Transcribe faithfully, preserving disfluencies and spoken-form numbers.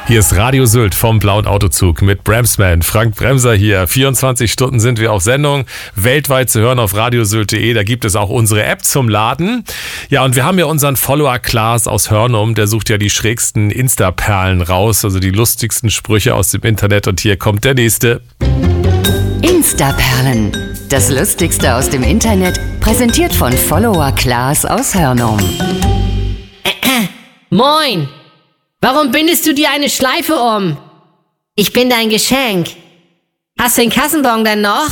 Hier ist Radio Sylt vom Blauen Autozug mit Bremsman. Frank Bremser hier. vierundzwanzig Stunden sind wir auf Sendung. Weltweit zu hören auf radiosylt punkt de. Da gibt es auch unsere App zum Laden. Ja, und wir haben ja unseren Follower Klaas aus Hörnum. Der sucht ja die schrägsten Insta-Perlen raus. Also die lustigsten Sprüche aus dem Internet. Und hier kommt der nächste. Insta-Perlen. Das Lustigste aus dem Internet. Präsentiert von Follower Klaas aus Hörnum. Moin! Warum bindest du dir eine Schleife um? Ich bin dein Geschenk. Hast du den Kassenbon denn noch?